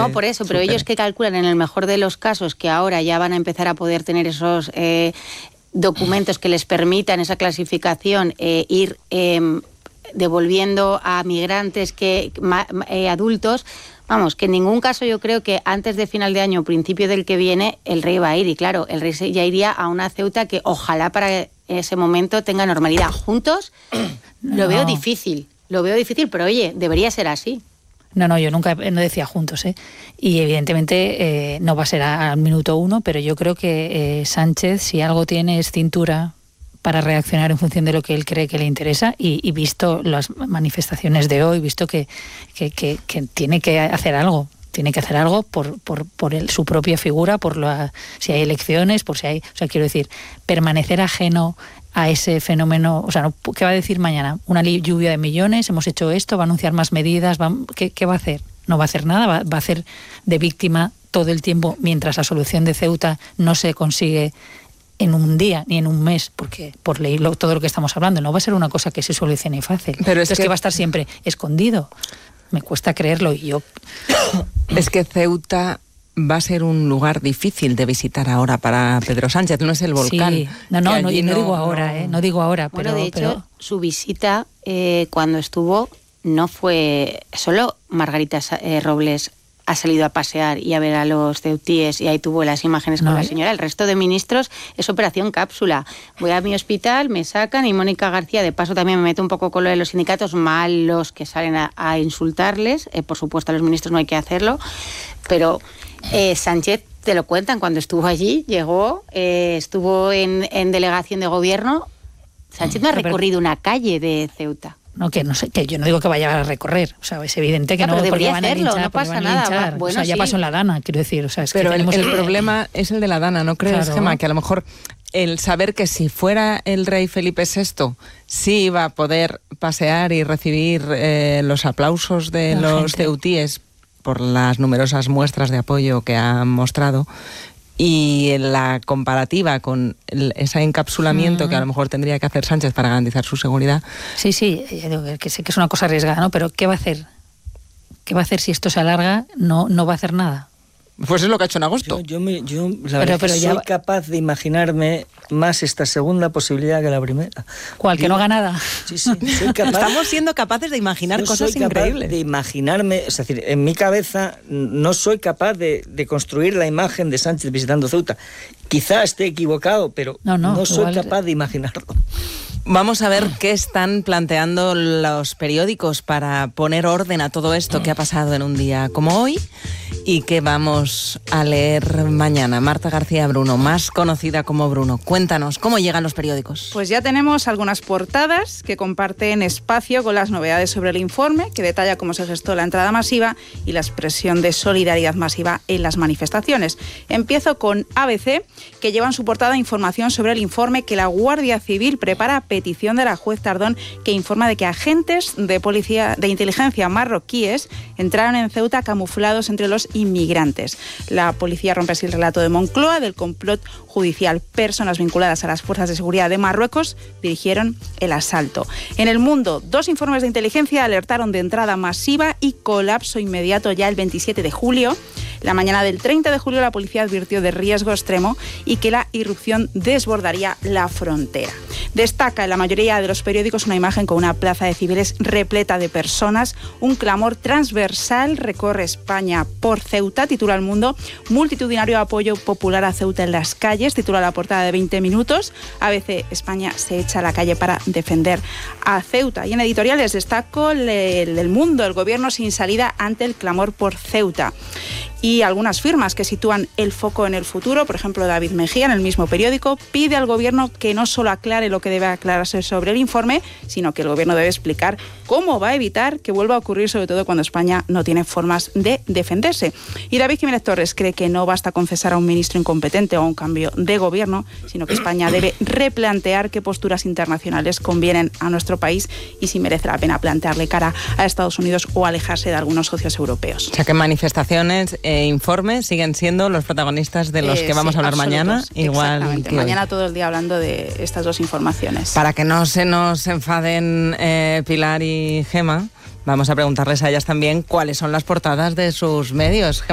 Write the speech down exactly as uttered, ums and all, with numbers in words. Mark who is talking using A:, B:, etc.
A: No, por eso, pero
B: supere.
A: ellos que calculan en el mejor de los casos que ahora ya van a empezar a poder tener esos eh, documentos que les permitan esa clasificación, eh, ir eh, devolviendo a migrantes que ma, eh, adultos. Vamos, que en ningún caso yo creo que antes de final de año o principio del que viene el rey va a ir. Y claro, el rey ya iría a una Ceuta que ojalá para ese momento tenga normalidad. Juntos no. Lo veo difícil, lo veo difícil, pero oye, debería ser así.
C: No, no, yo nunca no decía juntos, ¿eh? Y evidentemente eh, no va a ser al minuto uno, pero yo creo que eh, Sánchez, si algo tiene, es cintura para reaccionar en función de lo que él cree que le interesa y, y visto las manifestaciones de hoy, visto que, que, que, que tiene que hacer algo, tiene que hacer algo por, por, por el, su propia figura, por la, si hay elecciones, por si hay, o sea, quiero decir, permanecer ajeno a ese fenómeno, o sea, no, ¿qué va a decir mañana? Una lluvia de millones, hemos hecho esto, va a anunciar más medidas, va, ¿qué, qué va a hacer? No va a hacer nada, va, va a hacer de víctima todo el tiempo mientras la solución de Ceuta no se consigue en un día ni en un mes, porque por leer todo lo que estamos hablando, no va a ser una cosa que se solucione fácil. Pero es, es que... que va a estar siempre escondido. Me cuesta creerlo y yo...
B: Es que Ceuta va a ser un lugar difícil de visitar ahora para Pedro Sánchez, no es el volcán.
C: Sí, no, no, no, no, no digo ahora, no... ¿eh? No digo ahora,
A: bueno,
C: pero...
A: de hecho,
C: pero...
A: su visita eh, cuando estuvo no fue... Solo Margarita eh, Robles ha salido a pasear y a ver a los ceutíes y ahí tuvo las imágenes con no, la señora. El resto de ministros es operación cápsula. Voy a mi hospital, me sacan y Mónica García, de paso también me meto un poco con lo de los sindicatos malos que salen a, a insultarles. Eh, por supuesto a los ministros no hay que hacerlo, pero eh, Sánchez, te lo cuentan, cuando estuvo allí, llegó, eh, estuvo en, en delegación de gobierno. Sánchez no ha recorrido una calle de Ceuta.
C: No, que no sé, que yo no digo que vaya a recorrer, o sea, es evidente que
A: ah,
C: no,
A: porque
C: porque
A: van a
C: hacerlo,
A: linchar, no pasa nada.
C: Bueno, o sea, ya
A: sí.
C: pasó en la Dana, quiero decir, o sea, es
B: pero
C: que
B: el, el
C: el...
B: problema es el de la Dana, ¿no crees, claro. Gemma? Que a lo mejor el saber que si fuera el rey Felipe sexto sí iba a poder pasear y recibir eh, los aplausos de la los gente. ceutíes por las numerosas muestras de apoyo que han mostrado, y la comparativa con el, ese encapsulamiento mm. que a lo mejor tendría que hacer Sánchez para garantizar su seguridad.
C: Sí, sí, que sé que es una cosa arriesgada, ¿no? Pero ¿qué va a hacer? ¿Qué va a hacer si esto se alarga? No, no va a hacer nada.
B: Pues es lo que ha hecho en agosto.
D: Yo, yo, me, yo la verdad, pero, pero soy ya... capaz de imaginarme más esta segunda posibilidad que la primera.
C: ¿Cuál? ¿Que yo, no haga nada?
D: Sí, sí, soy capaz...
B: Estamos siendo capaces de imaginar
D: yo
B: cosas
D: soy capaz
B: increíbles.
D: de imaginarme, es decir, en mi cabeza no soy capaz de, de construir la imagen de Sánchez visitando Ceuta. Quizá esté equivocado, pero no, no, no soy igual... capaz de imaginarlo.
B: Vamos a ver qué están planteando los periódicos para poner orden a todo esto que ha pasado en un día como hoy y que vamos a leer mañana. Marta García Bruno, más conocida como Bruno, cuéntanos, ¿cómo llegan los periódicos?
E: Pues ya tenemos algunas portadas que comparten espacio con las novedades sobre el informe, que detalla cómo se gestó la entrada masiva y la expresión de solidaridad masiva en las manifestaciones. Empiezo con A B C, que lleva en su portada información sobre el informe que la Guardia Civil prepara a petición de la juez Tardón, que informa de que agentes de policía de inteligencia marroquíes entraron en Ceuta camuflados entre los inmigrantes. La policía rompe así el relato de Moncloa del complot judicial. Personas vinculadas a las fuerzas de seguridad de Marruecos dirigieron el asalto. En El Mundo, dos informes de inteligencia alertaron de entrada masiva y colapso inmediato ya el veintisiete de julio. La mañana del treinta de julio la policía advirtió de riesgo extremo y que la irrupción desbordaría la frontera. Destaca en la mayoría de los periódicos una imagen con una plaza de civiles repleta de personas. Un clamor transversal recorre España por Ceuta, titula El Mundo. Multitudinario apoyo popular a Ceuta en las calles, titula la portada de veinte minutos. A B C, España se echa a la calle para defender a Ceuta. Y en editoriales destaco el, el Mundo, el gobierno sin salida ante el clamor por Ceuta. Y algunas firmas que sitúan el foco en el futuro, por ejemplo David Mejía en el mismo periódico, pide al gobierno que no solo aclare lo que debe aclararse sobre el informe, sino que el gobierno debe explicar cómo va a evitar que vuelva a ocurrir, sobre todo cuando España no tiene formas de defenderse. Y David Jiménez Torres cree que no basta con cesar a un ministro incompetente o a un cambio de gobierno, sino que España debe replantear qué posturas internacionales convienen a nuestro país y si merece la pena plantearle cara a Estados Unidos o alejarse de algunos socios europeos.
B: O sea que manifestaciones e informes siguen siendo los protagonistas de los eh, que vamos sí, a hablar absolutos, mañana. Igual que
E: mañana
B: hoy.
E: Todo el día hablando de estas dos informaciones.
B: Para que no se nos enfaden eh, Pilar y Gemma, vamos a preguntarles a ellas también cuáles son las portadas de sus medios. Gemma.